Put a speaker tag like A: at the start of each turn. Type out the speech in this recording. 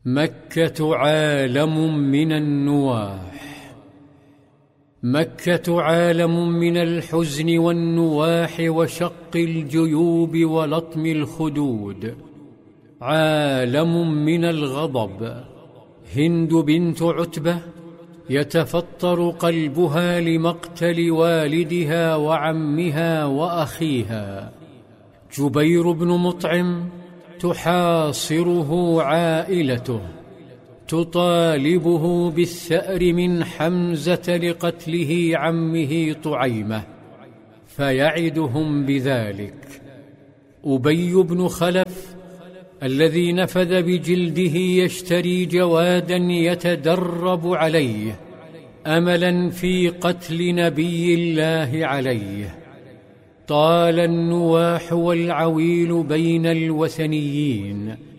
A: مكة عالم من النواح. مكة عالم من الحزن والنواح وشق الجيوب ولطم الخدود، عالم من الغضب. هند بنت عتبة يتفطر قلبها لمقتل والدها وعمها وأخيها. جبير بن مطعم تحاصره عائلته، تطالبه بالثأر من حمزة لقتله عمه طعيمة، فيعدهم بذلك. أبي بن خلف الذي نفذ بجلده يشتري جوادا يتدرب عليه أملا في قتل نبي الله عليه. طال النواح والعويل بين الوثنيين